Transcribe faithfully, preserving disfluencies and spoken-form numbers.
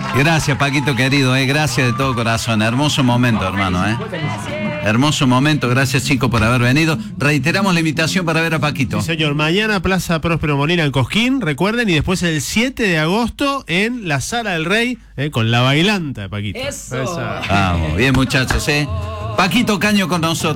Gracias, Paquito querido, eh, gracias de todo corazón. Hermoso momento, hermano, eh. Hermoso momento, gracias chicos por haber venido. Reiteramos la invitación para ver a Paquito. Sí, señor, mañana Plaza Próspero Molina en Cosquín, recuerden, y después el siete de agosto en la Sala del Rey, eh, con la bailanta de Paquito. Eso. Esa. Vamos, bien muchachos, eh. Paquito Caño con nosotros.